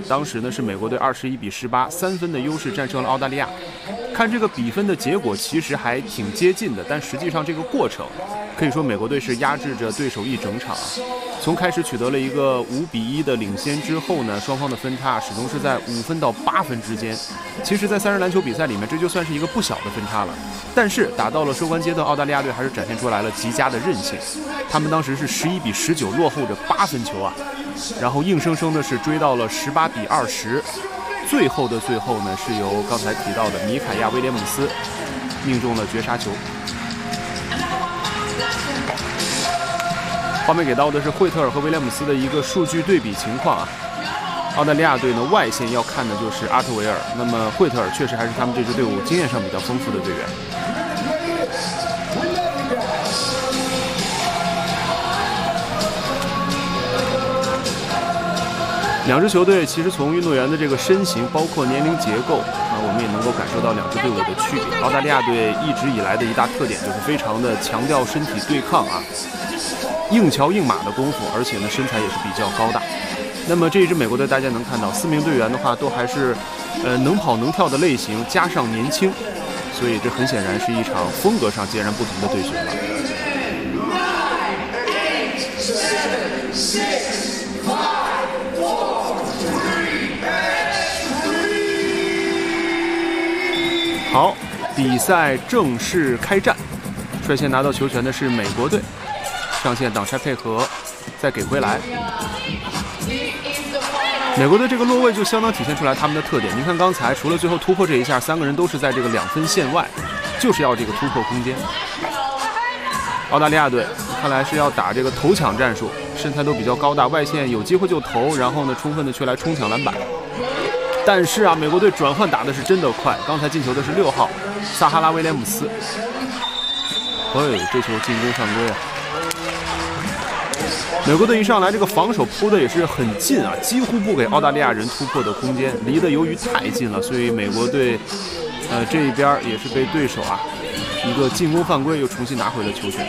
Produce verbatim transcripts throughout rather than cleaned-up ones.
当时呢是美国队二十一比十八，三分的优势战胜了澳大利亚。看这个比分的结果，其实还挺接近的，但实际上这个过程，可以说美国队是压制着对手一整场啊。从开始取得了一个五比一的领先之后呢，双方的分差始终是在五分到八分之间。其实，在三人篮球比赛里面，这就算是一个不小的分差了。但是打到了收官阶段，澳大利亚队还是展现出来了极佳的韧性。他们当时是十一比十九落后着八分球啊，然后硬生生的是追到了十八比二十。最后的最后呢，是由刚才提到的米凯亚·威廉姆斯命中了绝杀球。画面给到的是惠特尔和威廉姆斯的一个数据对比情况啊。澳大利亚队呢外线要看的就是阿特维尔，那么惠特尔确实还是他们这支队伍经验上比较丰富的队员。两支球队其实从运动员的这个身形，包括年龄结构啊，我们也能够感受到两支队伍的区别。澳大利亚队一直以来的一大特点就是非常的强调身体对抗啊，硬桥硬马的功夫，而且呢身材也是比较高大。那么这一支美国队，大家能看到四名队员的话，都还是呃能跑能跳的类型，加上年轻，所以这很显然是一场风格上截然不同的对决了。好，比赛正式开战，率先拿到球权的是美国队，上线挡拆配合，再给回来。美国队这个落位就相当体现出来他们的特点。您看刚才除了最后突破这一下，三个人都是在这个两分线外，就是要这个突破空间。澳大利亚队看来是要打这个头抢战术，身材都比较高大，外线有机会就投，然后呢充分的去来冲抢篮板。但是啊，美国队转换打的是真的快。刚才进球的是六号萨哈拉威廉姆斯，哎，这球进攻犯规啊！美国队一上来，这个防守扑的也是很近啊，几乎不给澳大利亚人突破的空间，离得由于太近了，所以美国队，呃，这一边也是被对手啊一个进攻犯规，又重新拿回了球权。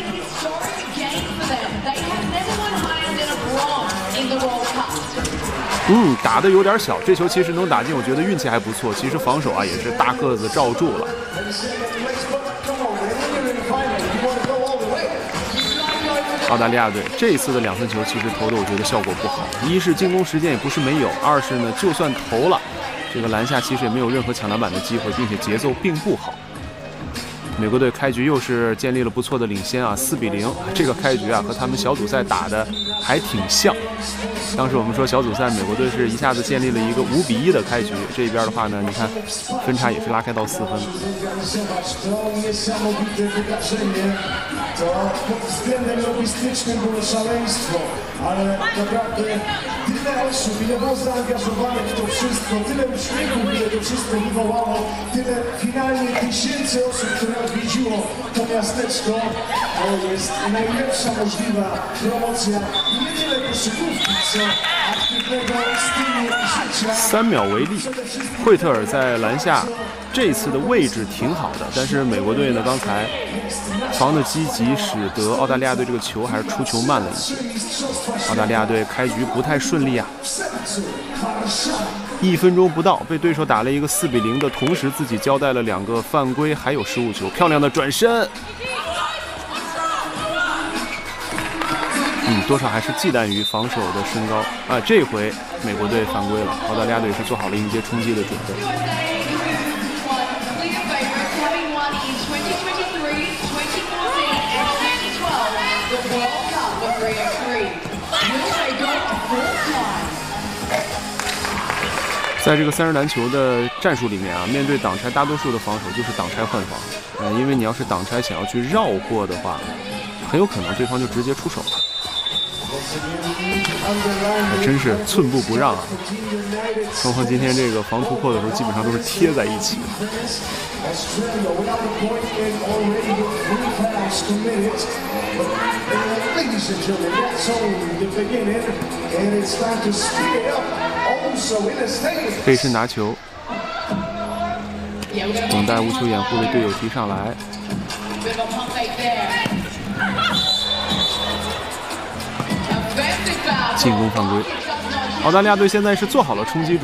嗯，打得有点小，这球其实能打进，我觉得运气还不错。其实防守啊也是大个子罩住了。澳大利亚队这一次的两分球其实投的我觉得效果不好，一是进攻时间也不是没有，二是呢就算投了，这个篮下其实也没有任何抢篮板的机会，并且节奏并不好。美国队开局又是建立了不错的领先啊，四比零。这个开局啊和他们小组赛打的还挺像。当时我们说小组赛美国队是一下子建立了一个五比一的开局，这一边的话呢，你看分差也是拉开到四分。 Ale naprawdę tyle osób, ile było zaangażowanych w to wszystko, tyle uśmiechów, ile to wszystko wywołało, tyle finalnie tysięcy osób, które odwiedziło to miasteczko. To jest najlepsza możliwa promocja nie tyle koszykówki, co aktywnego stylu życia. 三秒为例，惠特尔在篮下这次的位置挺好的，但是美国队呢刚才防的积极，使得澳大利亚队这个球还是出球慢了一些。澳大利亚队开局不太顺利啊，一分钟不到被对手打了一个四比零的同时，自己交代了两个犯规，还有失误球，漂亮的转身。嗯，多少还是忌惮于防守的身高啊。这回美国队犯规了，澳大利亚队是做好了迎接冲击的准备。在这个三人篮球的战术里面啊，面对挡拆，大多数的防守就是挡拆换防，呃，因为你要是挡拆想要去绕过的话，很有可能对方就直接出手了。还真是寸步不让啊！双方今天这个防突破的时候，基本上都是贴在一起的。背身拿球，等待无球掩护的队友提上来。进攻犯规，澳大利亚队现在是做好了冲击准备。